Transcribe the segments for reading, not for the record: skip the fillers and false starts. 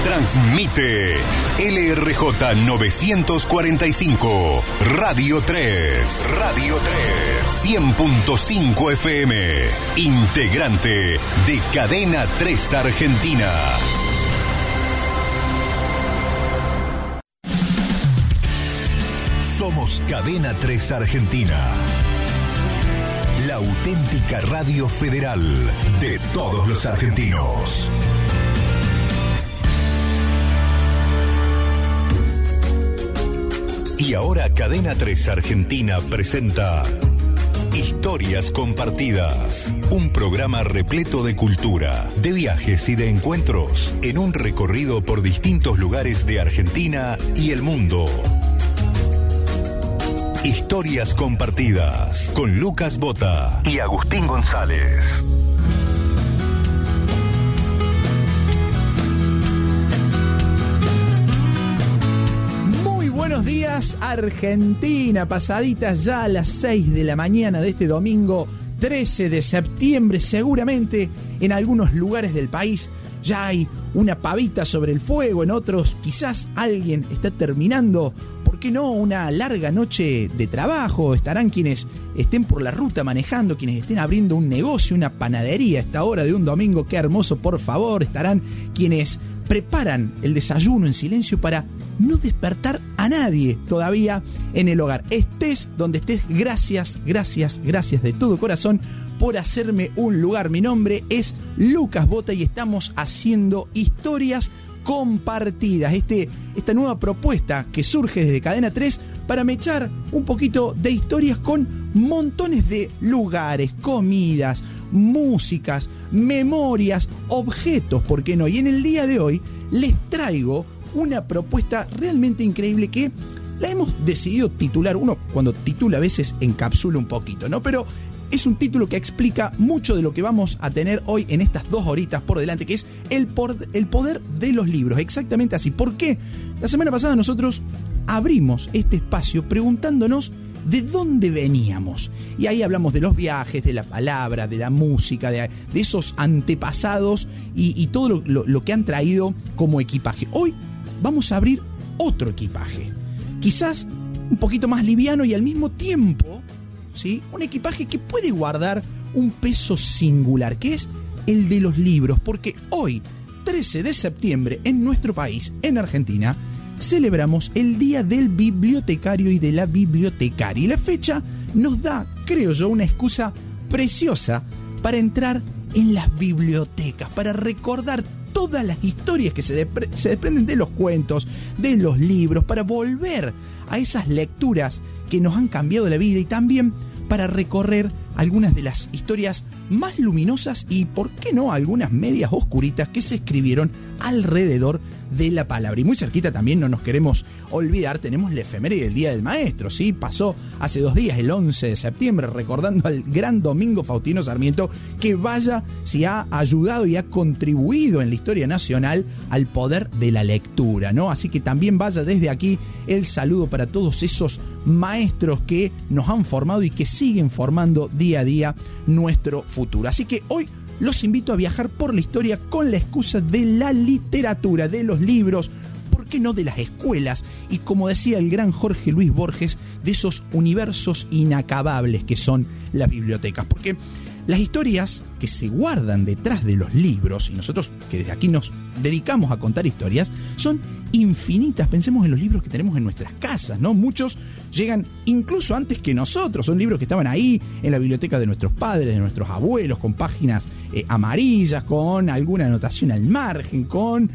Transmite LRJ 945, Radio 3. Radio 3. 100.5 FM. Integrante de Cadena 3 Argentina. Somos Cadena 3 Argentina. La auténtica radio federal de todos los argentinos. Y ahora Cadena 3 Argentina presenta Historias Compartidas, un programa repleto de cultura, de viajes y de encuentros en un recorrido por distintos lugares de Argentina y el mundo. Historias Compartidas con Lucas Bota y Agustín González. Buenos días, Argentina. Pasaditas ya a las 6 de la mañana de este domingo 13 de septiembre. Seguramente en algunos lugares del país ya hay una pavita sobre el fuego. En otros quizás alguien está terminando, ¿por qué no?, una larga noche de trabajo. Estarán quienes estén por la ruta manejando, quienes estén abriendo un negocio, una panadería a esta hora de un domingo. Qué hermoso, por favor. Estarán quienes preparan el desayuno en silencio para no despertar a nadie todavía en el hogar. Estés donde estés, gracias de todo corazón por hacerme un lugar. Mi nombre es Lucas Bota y estamos haciendo Historias Compartidas. Esta nueva propuesta que surge desde Cadena 3 para mechar un poquito de historias con montones de lugares, comidas, músicas, memorias, objetos, ¿por qué no? Y en el día de hoy les traigo una propuesta realmente increíble que la hemos decidido titular. Uno cuando titula a veces encapsula un poquito, ¿no? Pero es un título que explica mucho de lo que vamos a tener hoy en estas 2 horitas por delante, que es el poder de los libros. Exactamente así. ¿Por qué? La semana pasada nosotros abrimos este espacio preguntándonos de dónde veníamos. Y ahí hablamos de los viajes, de la palabra, de la música, de esos antepasados y todo lo que han traído como equipaje. Hoy vamos a abrir otro equipaje, quizás un poquito más liviano y al mismo tiempo, ¿sí?, un equipaje que puede guardar un peso singular, que es el de los libros, porque hoy, 13 de septiembre, en nuestro país, en Argentina, celebramos el Día del Bibliotecario y de la Bibliotecaria. Y la fecha nos da, creo yo, una excusa preciosa para entrar en las bibliotecas, para recordar todas las historias que se desprenden de los cuentos, de los libros, para volver a esas lecturas que nos han cambiado la vida y también para recorrer algunas de las historias más luminosas y, ¿por qué no?, algunas medias oscuritas que se escribieron alrededor de la palabra. Y muy cerquita también, no nos queremos olvidar, tenemos la efeméride del Día del Maestro, ¿sí? Pasó hace 2 días, el 11 de septiembre, recordando al gran Domingo Faustino Sarmiento, que vaya si ha ayudado y ha contribuido en la historia nacional al poder de la lectura, ¿no? Así que también vaya desde aquí el saludo para todos esos maestros que nos han formado y que siguen formando día a día nuestro futuro. Así que hoy los invito a viajar por la historia con la excusa de la literatura, de los libros, ¿por qué no?, de las escuelas y, como decía el gran Jorge Luis Borges, de esos universos inacabables que son las bibliotecas. Porque las historias que se guardan detrás de los libros, y nosotros que desde aquí nos dedicamos a contar historias, son infinitas. Pensemos en los libros que tenemos en nuestras casas, ¿no? Muchos llegan incluso antes que nosotros. Son libros que estaban ahí en la biblioteca de nuestros padres, de nuestros abuelos, con páginas amarillas, con alguna anotación al margen, con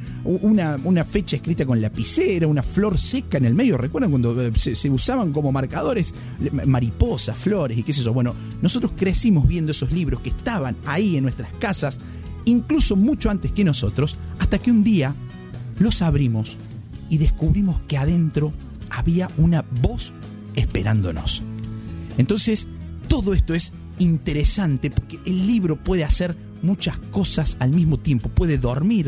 una fecha escrita con lapicera, una flor seca en el medio. ¿Recuerdan cuando se usaban como marcadores mariposas, flores y qué sé yo? Bueno, nosotros crecimos viendo esos libros que estaban ahí en nuestras casas, incluso mucho antes que nosotros, hasta que un día los abrimos y descubrimos que adentro había una voz esperándonos. Entonces, todo esto es interesante porque el libro puede hacer muchas cosas al mismo tiempo. Puede dormir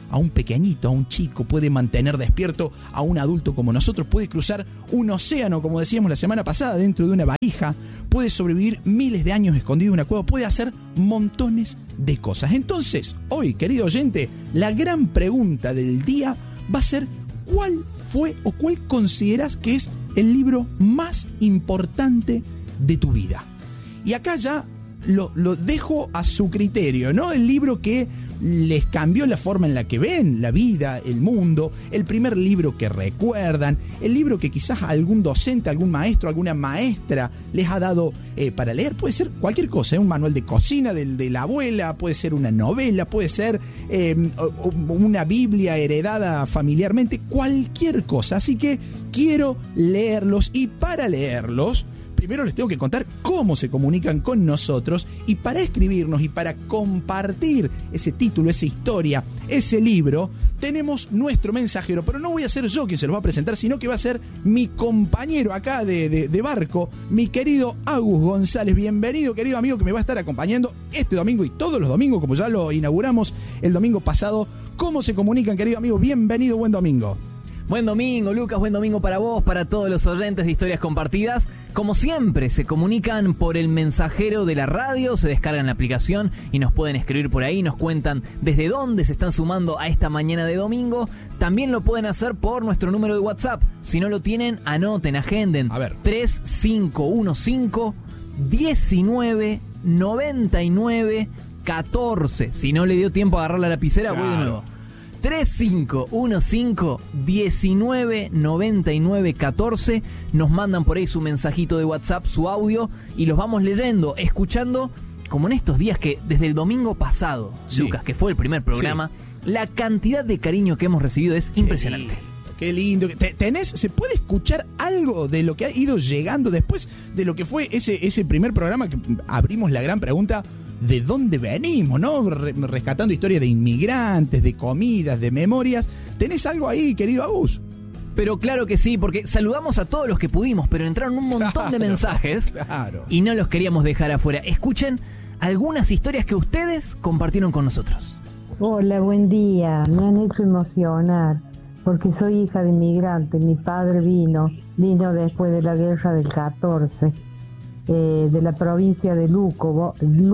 a un pequeñito, a un chico, puede mantener despierto a un adulto como nosotros, puede cruzar un océano, como decíamos la semana pasada, dentro de una valija, puede sobrevivir miles de años escondido en una cueva, puede hacer montones de cosas. Entonces, hoy, querido oyente, la gran pregunta del día va a ser: ¿cuál fue o cuál consideras que es el libro más importante de tu vida? Y acá ya lo dejo a su criterio, ¿no? El libro que les cambió la forma en la que ven la vida, el mundo, el primer libro que recuerdan, el libro que quizás algún docente, algún maestro, alguna maestra les ha dado para leer. Puede ser cualquier cosa, un manual de cocina de la abuela, puede ser una novela, puede ser una Biblia heredada familiarmente, cualquier cosa. Así que quiero leerlos, y para leerlos primero les tengo que contar cómo se comunican con nosotros, y para escribirnos y para compartir ese título, esa historia, ese libro, tenemos nuestro mensajero. Pero no voy a ser yo quien se los va a presentar, sino que va a ser mi compañero acá de barco, mi querido Agus González. Bienvenido, querido amigo, que me va a estar acompañando este domingo y todos los domingos, como ya lo inauguramos el domingo pasado. ¿Cómo se comunican, querido amigo? Bienvenido, buen domingo. Buen domingo, Lucas, buen domingo para vos, para todos los oyentes de Historias Compartidas. Como siempre, se comunican por el mensajero de la radio, se descargan la aplicación y nos pueden escribir por ahí, nos cuentan desde dónde se están sumando a esta mañana de domingo. También lo pueden hacer por nuestro número de WhatsApp. Si no lo tienen, anoten, agenden. A ver. 3515-1999-14. Si no le dio tiempo a agarrar la lapicera, Claro. voy de nuevo. 3515-1999-14. Nos mandan por ahí su mensajito de WhatsApp, su audio, y los vamos leyendo, escuchando, como en estos días que desde el domingo pasado, Sí. Lucas, que fue el primer programa, la cantidad de cariño que hemos recibido es impresionante. Qué lindo. ¿Se puede escuchar algo de lo que ha ido llegando después de lo que fue ese primer programa que abrimos la gran pregunta? ¿De dónde venimos, no? Rescatando historias de inmigrantes, de comidas, de memorias. ¿Tenés algo ahí, querido Agus? Pero claro que sí, porque saludamos a todos los que pudimos, pero entraron un montón de mensajes Claro. y no los queríamos dejar afuera. Escuchen algunas historias que ustedes compartieron con nosotros. Hola, buen día. Me han hecho emocionar porque soy hija de inmigrante. Mi padre vino después de la guerra del 14. De la provincia de Luca,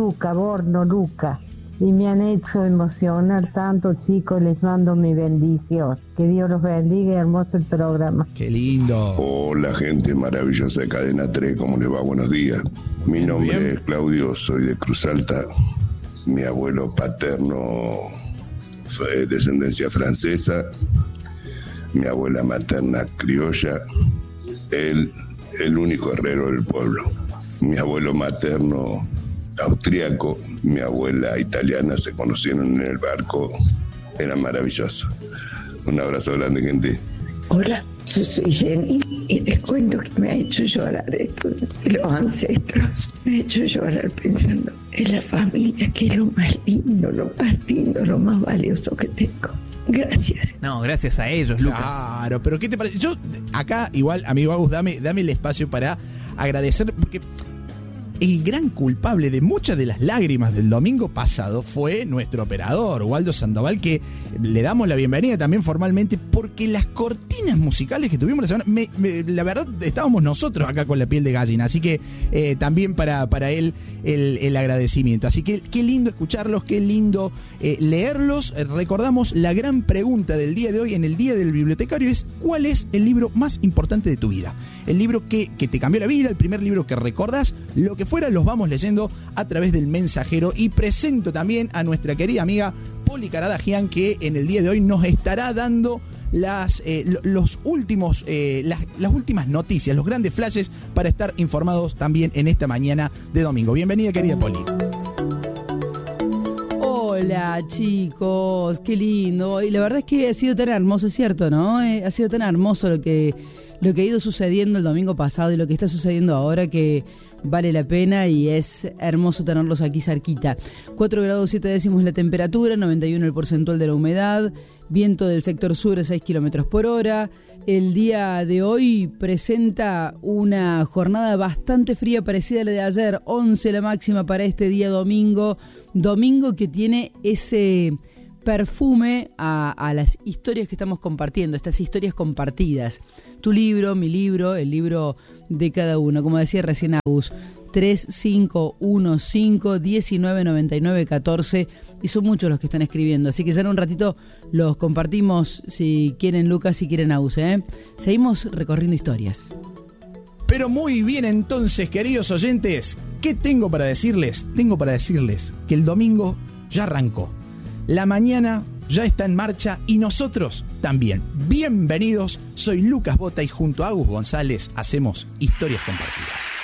y me han hecho emocionar tanto, chicos. Les mando mi bendición. Que Dios los bendiga, hermoso el programa. Qué lindo. Hola, gente maravillosa de Cadena 3, ¿cómo les va? Buenos días. Mi nombre bien. es Claudio, soy de Cruz Alta. Mi abuelo paterno fue de descendencia francesa, mi abuela materna criolla, él el único herrero del pueblo. Mi abuelo materno austríaco, mi abuela italiana, se conocieron en el barco, era maravilloso. Un abrazo grande, gente. Hola, yo soy Jenny y les cuento que me ha hecho llorar esto de los ancestros. Me ha hecho llorar pensando en la familia, que es lo más lindo, lo más valioso que tengo. Gracias. No, gracias a ellos, Lucas. Claro, pero ¿qué te parece? Yo acá, igual, amigo Agus, dame el espacio para agradecer, porque el gran culpable de muchas de las lágrimas del domingo pasado fue nuestro operador, Waldo Sandoval, que le damos la bienvenida también formalmente, porque las cortinas musicales que tuvimos la semana, la verdad, estábamos nosotros acá con la piel de gallina, así que también para él el agradecimiento. Así que qué lindo escucharlos, qué lindo leerlos. Recordamos la gran pregunta del día de hoy en el Día del Bibliotecario es: ¿cuál es el libro más importante de tu vida? El libro que te cambió la vida, el primer libro que recordás, lo que fuera, los vamos leyendo a través del mensajero. Y presento también a nuestra querida amiga Poli Caradagian, que en el día de hoy nos estará dando las últimas noticias, los grandes flashes para estar informados también en esta mañana de domingo. Bienvenida, querida Poli. Hola, chicos, qué lindo. Y la verdad es que ha sido tan hermoso, es cierto, ¿no? Ha sido tan hermoso lo que ha ido sucediendo el domingo pasado y lo que está sucediendo ahora, que vale la pena y es hermoso tenerlos aquí cerquita. 4 grados 7 décimos la temperatura, 91 el porcentual de la humedad, viento del sector sur a 6 kilómetros por hora. El día de hoy presenta una jornada bastante fría, parecida a la de ayer, 11 la máxima para este día domingo que tiene ese perfume a las historias que estamos compartiendo, estas historias compartidas. Tu libro, mi libro, el libro de cada uno. Como decía recién Agus, 3515-1999-14, y son muchos los que están escribiendo, así que ya en un ratito los compartimos, si quieren Lucas, si quieren Agus, ¿eh? Seguimos recorriendo historias. Pero muy bien, entonces, queridos oyentes, ¿qué tengo para decirles? Tengo para decirles que el domingo ya arrancó. La mañana ya está en marcha y nosotros también. Bienvenidos, soy Lucas Bota y junto a Agus González hacemos Historias Compartidas.